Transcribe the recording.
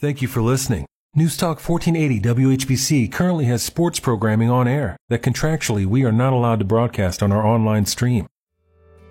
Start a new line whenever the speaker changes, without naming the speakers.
Thank you for listening. Newstalk 1480 WHBC currently has sports programming on air that contractually we are not allowed to broadcast on our online stream.